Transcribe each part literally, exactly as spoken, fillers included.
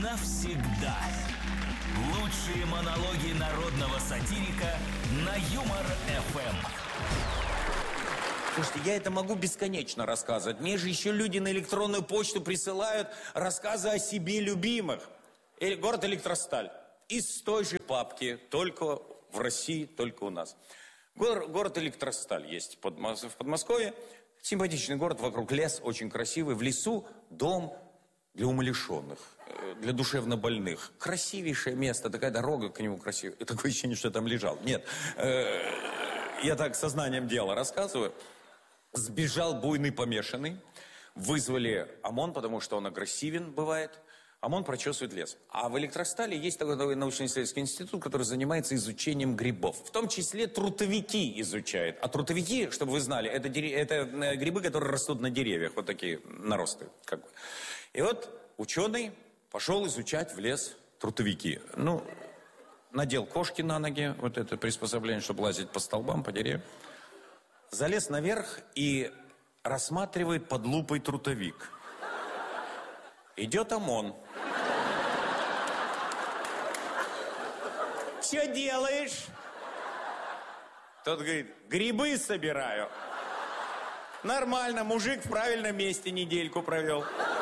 навсегда. Лучшие монологи народного сатирика на Юмор-эф эм. Слушайте, я это могу бесконечно рассказывать. Мне же еще люди на электронную почту присылают рассказы о себе любимых. Или город Электросталь. Из той же папки, только в России, только у нас. Гор, город Электросталь есть под, в Подмосковье. Симпатичный город, вокруг лес, очень красивый. В лесу дом для умалишенных, для душевнобольных. Красивейшее место, такая дорога к нему красивая. И такое ощущение, что я там лежал. Нет, э, я так сознанием дела рассказываю. Сбежал буйный помешанный. Вызвали ОМОН, потому что он агрессивен бывает. ОМОН прочесывает лес. А в Электростале есть такой научно-исследовательский институт, который занимается изучением грибов. В том числе трутовики изучает. А трутовики, чтобы вы знали, это, это грибы, которые растут на деревьях. Вот такие наросты. Как бы. И вот ученый пошел изучать в лес трутовики. Ну, надел кошки на ноги, вот это приспособление, чтобы лазить по столбам, по деревьям. Залез наверх и рассматривает под лупой трутовик. Идет ОМОН. Что делаешь? Тот говорит, грибы собираю. Нормально, мужик в правильном месте недельку провел.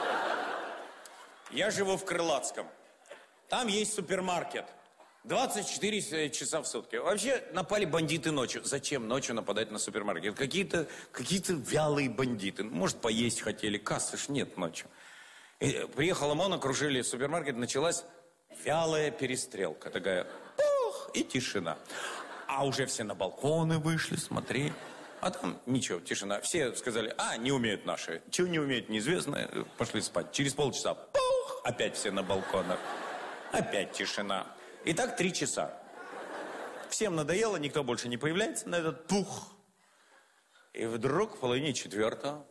Я живу в Крылатском. Там есть супермаркет. двадцать четыре часа в сутки. Вообще напали бандиты ночью. Зачем ночью нападать на супермаркет? Какие-то какие-то вялые бандиты. Может, поесть хотели. Кассы ж нет ночью. И приехал ОМОН, окружили супермаркет. Началась вялая перестрелка. Такая пух, и тишина. А уже все на балконы вышли, смотри. А там ничего, тишина. Все сказали, а, не умеют наши. Чего не умеют, неизвестно. Пошли спать. Через полчаса, пух, опять все на балконах. Опять тишина. И так три часа. Всем надоело, никто больше не появляется на этот пух. И вдруг в половине четвертого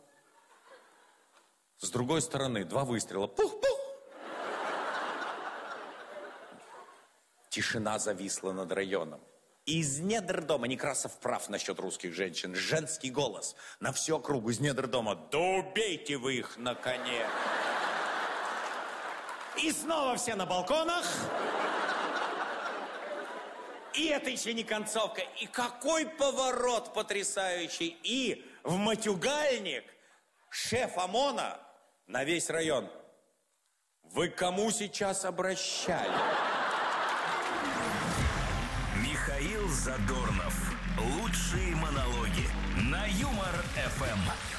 с другой стороны два выстрела. Пух-пух. Тишина зависла над районом. Из недр дома, Некрасов прав насчет русских женщин, женский голос на всю округу из недр дома. Да убейте вы их на коне. И снова все на балконах. И это еще не концовка. И какой поворот потрясающий. И в матюгальник шеф ОМОНа на весь район. Вы к кому сейчас обращались? Михаил Задорнов. Лучшие монологи на Юмор-эф эм.